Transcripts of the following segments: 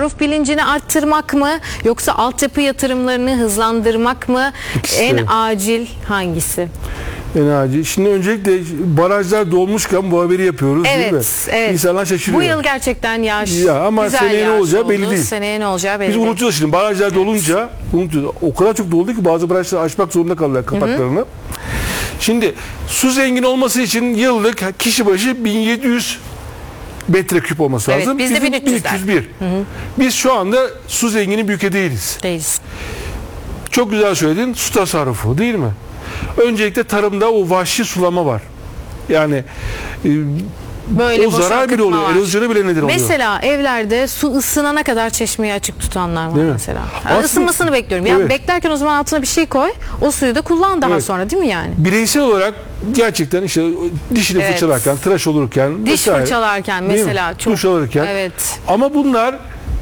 tasarruf bilincini arttırmak mı yoksa altyapı yatırımlarını hızlandırmak mı? İkisi En de. acil hangisi? En acil. Şimdi öncelikle barajlar dolmuşken bu haberi yapıyoruz, değil mi? Evet. İnsanlar şaşırıyor. Bu yıl gerçekten ama güzel seneye ne yağış olacağı oldu. belli değil. Seneye ne olacağı belli Biz değil. unutuyoruz şimdi. Barajlar dolunca unutuyoruz. O kadar çok doldu ki bazı barajlar açmak zorunda kaldılar kapaklarını. Şimdi su zengin olması için yıllık kişi başı 1700 metreküp olması Evet, lazım. bizde Bizim 1301. Biz şu anda su zengini bir ülke değiliz. Değiliz. Çok güzel söyledin. Su tasarrufu, değil mi? Öncelikle tarımda o vahşi sulama var. Yani Böyle o zarar bile oluyor. Erozyona bile neden oluyor. Mesela evlerde su ısınana kadar çeşmeyi açık tutanlar var Değil mi? mesela. Aslında- Isınmasını bekliyorum. Ya Evet. beklerken o zaman altına bir şey koy. O suyu da kullan daha Evet. sonra, değil mi yani? Bireysel olarak gerçekten işte dişini Evet. fırçalarken, tıraş olurken Diş vesaire, fırçalarken değil mi? mesela çok. Duş alırken. Evet. Ama bunlar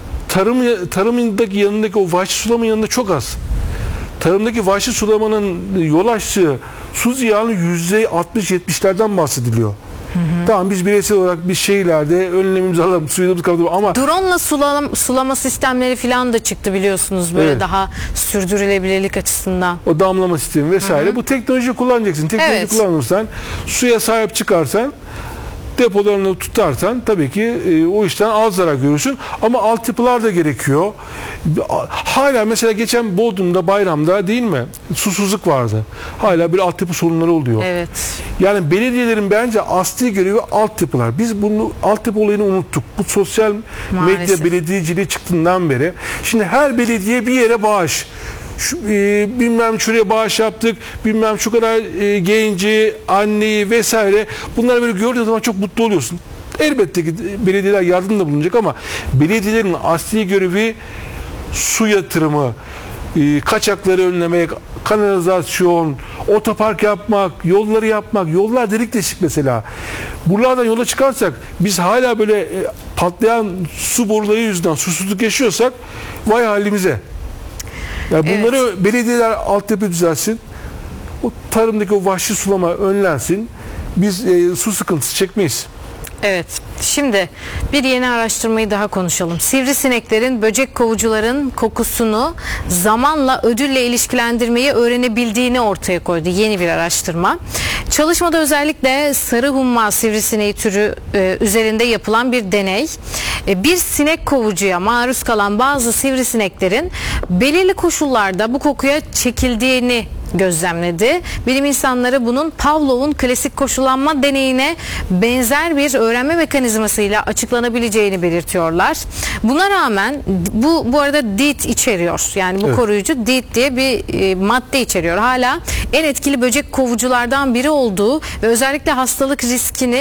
tarımındaki yanındaki o vahşi sulama yanında çok az. Tarımdaki vahşi sulamanın yol açtığı su ziyanı %60-70'lerden bahsediliyor. Tamam, biz bireysel olarak bir şeylerde önlemimizi alalım, suyumuzu kapatalım ama Drone'la sulama sistemleri falan da çıktı biliyorsunuz, böyle Evet. daha sürdürülebilirlik açısından. o damlama sistemi vesaire, bu teknolojiyi kullanacaksın. Teknoloji Evet. kullanırsan, suya sahip çıkarsan, depolarını tutarsan tabii ki o işten az zarar görürsün. Ama altyapılar da gerekiyor. Hala mesela geçen Bodrum'da, Bayram'da, değil mi, susuzluk vardı. Hala bir altyapı sorunları oluyor. Evet. Yani belediyelerin bence asli görevi altyapılar. Biz bunu, altyapı olayını unuttuk. Bu sosyal Maalesef. medya belediyeciliği çıktığından beri. Şimdi her belediye bir yere bağış. Bilmem şuraya bağış yaptık, bilmem şu kadar genci, anneyi vesaire. Bunları böyle gördüğün zaman çok mutlu oluyorsun. Elbette ki belediyeler yardım da bulunacak ama belediyelerin asli görevi su yatırımı, kaçakları önlemek, kanalizasyon, otopark yapmak, yolları yapmak, yollar delik deşik mesela. Buralardan yola çıkarsak biz hala böyle patlayan su boruları yüzünden susuzluk yaşıyorsak vay halimize. Yani bunları belediyeler altyapı düzelsin. O tarımdaki o vahşi sulama önlensin. Biz su sıkıntısı çekmeyiz. Evet. Şimdi bir yeni araştırmayı daha konuşalım. Sivrisineklerin böcek kovucuların kokusunu zamanla ödülle ilişkilendirmeyi öğrenebildiğini ortaya koydu yeni bir araştırma. Çalışmada özellikle sarı humma sivrisineği türü üzerinde yapılan bir deney. Bir sinek kovucuya maruz kalan bazı sivrisineklerin belirli koşullarda bu kokuya çekildiğini gözlemledi. Bilim insanları bunun Pavlov'un klasik koşullanma deneyine benzer bir öğrenme mekanizmasıyla açıklanabileceğini belirtiyorlar. Buna rağmen bu arada DEET içeriyor. Yani bu koruyucu DEET diye bir madde içeriyor. Hala en etkili böcek kovuculardan biri olduğu ve özellikle hastalık riskini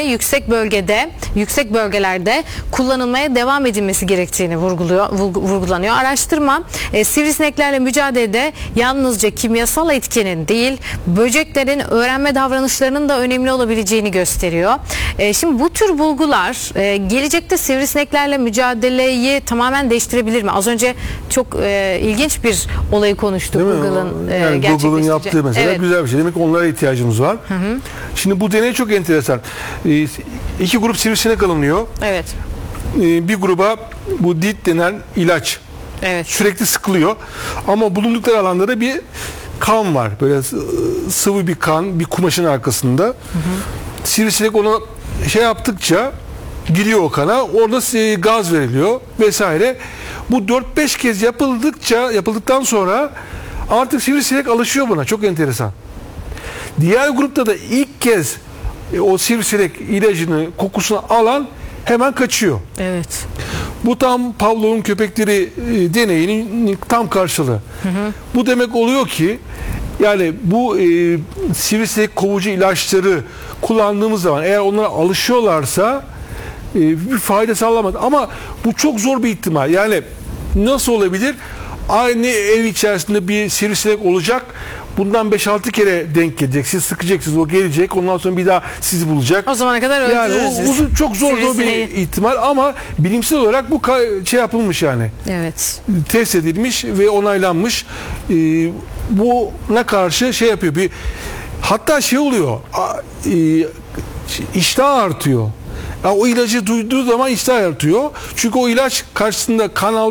yüksek bölgelerde kullanılmaya devam edilmesi gerektiğini vurgulanıyor. Araştırma sivrisineklerle mücadelede yalnızca kimyasal etki değil, böceklerin öğrenme davranışlarının da önemli olabileceğini gösteriyor. Şimdi bu tür bulgular gelecekte sivrisineklerle mücadeleyi tamamen değiştirebilir mi? Az önce çok ilginç bir olayı konuştuk Google'ın Google'ın yaptığı mesela, evet. güzel bir şey. Demek ki onlara ihtiyacımız var. Şimdi bu deney çok enteresan. İki grup sivrisinek alınıyor. Evet. Bir gruba bu DEET denen ilaç sürekli sıkılıyor. Ama bulundukları alanda da bir kan var. Böyle sıvı bir kan, bir kumaşın arkasında. Sivrisinek onu şey yaptıkça giriyor o kana. Orada gaz veriliyor vesaire. Bu 4-5 kez yapıldıktan sonra artık sivrisinek alışıyor buna. Çok enteresan. Diğer grupta da ilk kez o sivrisinek ilacını, kokusunu alan hemen kaçıyor. Evet. Bu tam Pavlov'un köpekleri deneyinin tam karşılığı. Bu demek oluyor ki yani bu sivrisinek kovucu ilaçları kullandığımız zaman eğer onlara alışıyorlarsa bir fayda sağlamaz. Ama bu çok zor bir ihtimal. Yani nasıl olabilir? Aynı ev içerisinde bir sivrisinek olacak. Bundan 5-6 kere denk gelecek. Siz sıkacaksınız, o gelecek. Ondan sonra bir daha sizi bulacak. O zamana kadar öldürürüz. Yani o çok zor bir ihtimal ama bilimsel olarak bu şey yapılmış yani. Evet. Test edilmiş ve onaylanmış. Buna karşı şey yapıyor. Hatta şey oluyor. İştah artıyor. O ilacı duyduğu zaman iştah artıyor. Çünkü o ilaç karşısında kan